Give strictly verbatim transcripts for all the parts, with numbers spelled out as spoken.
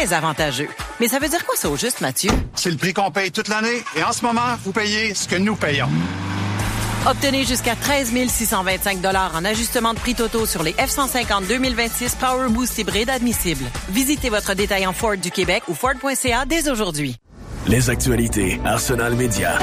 très avantageux. Mais ça veut dire quoi ça au juste, Mathieu? C'est le prix qu'on paye toute l'année. Et en ce moment, vous payez ce que nous payons. Obtenez jusqu'à treize mille six cent vingt-cinq dollars en ajustement de prix totaux sur les F cent cinquante deux mille vingt-six Power Boost hybride admissibles. Visitez votre détaillant Ford du Québec ou Ford point C A dès aujourd'hui. Les actualités Arsenal Média.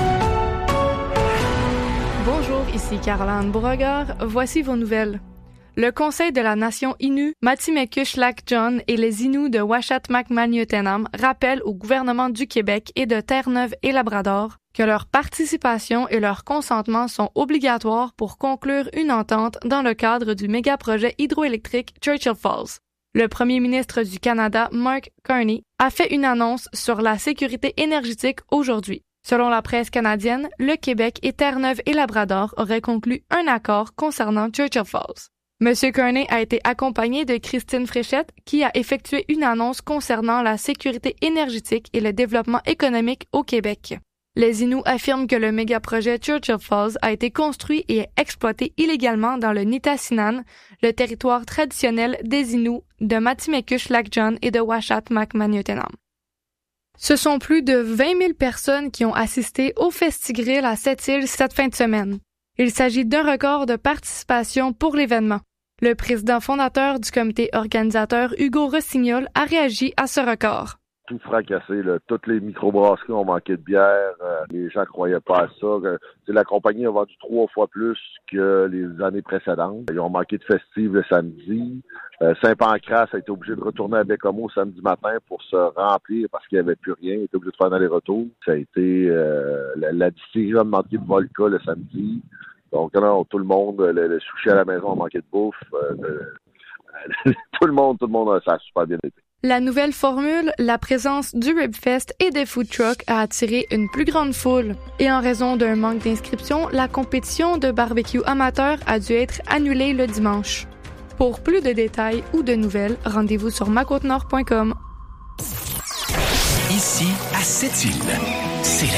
Bonjour, ici Caroline Beauregard. Voici vos nouvelles. Le Conseil de la Nation Innu, Matimiekush-Lac-John et les Inuits de Uashat-Mak-Maniotenam rappellent au gouvernement du Québec et de Terre-Neuve et Labrador que leur participation et leur consentement sont obligatoires pour conclure une entente dans le cadre du méga-projet hydroélectrique Churchill Falls. Le premier ministre du Canada, Mark Carney, a fait une annonce sur la sécurité énergétique aujourd'hui. Selon la presse canadienne, le Québec et Terre-Neuve et Labrador auraient conclu un accord concernant Churchill Falls. Monsieur Carney a été accompagné de Christine Fréchette, qui a effectué une annonce concernant la sécurité énergétique et le développement économique au Québec. Les Inuits affirment que le méga-projet Churchill Falls a été construit et exploité illégalement dans le Nitassinan, le territoire traditionnel des Inuits de Matimiekush-Lac-John et de Uashat-Mak-Maniotenam. Ce sont plus de vingt mille personnes qui ont assisté au Festigrill à Sept-Îles cette fin de semaine. Il s'agit d'un record de participation pour l'événement. Le président fondateur du comité organisateur, Hugo Rossignol, a réagi à ce record. Tout fracassé, là. Toutes les microbrasseries ont manqué de bière. Euh, les gens croyaient pas à ça. Euh, la compagnie a vendu trois fois plus que les années précédentes. Ils ont manqué de festives le samedi. Euh, Saint-Pancras a été obligé de retourner à Bécomo samedi matin pour se remplir parce qu'il n'y avait plus rien. Il était obligé de faire un aller-retour. Ça a été euh, la, la distillerie a manqué de vodka le samedi. Donc, non, tout le monde, le, le sushi à la maison a manqué de bouffe. Euh, euh, tout le monde, tout le monde, ça a super bien été. La nouvelle formule, la présence du Ribfest et des food trucks a attiré une plus grande foule. Et en raison d'un manque d'inscription, la compétition de barbecue amateur a dû être annulée le dimanche. Pour plus de détails ou de nouvelles, rendez-vous sur ma côte nord point com. Ici, à Sept-Îles, c'est